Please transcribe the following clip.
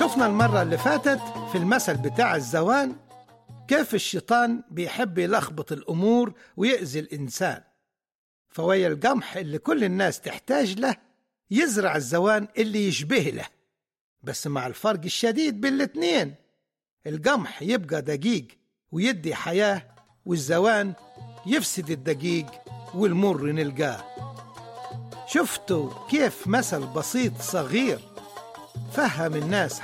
شفنا المرة اللي فاتت في المثل بتاع الزوان كيف الشيطان بيحب يلخبط الأمور ويأذي الإنسان. فويا القمح اللي كل الناس تحتاج له يزرع الزوان اللي يشبه له، بس مع الفرق الشديد بين الاتنين، القمح يبقى دقيق ويدي حياة، والزوان يفسد الدقيق والمر نلقاه. شفتوا كيف مثل بسيط صغير فهم الناس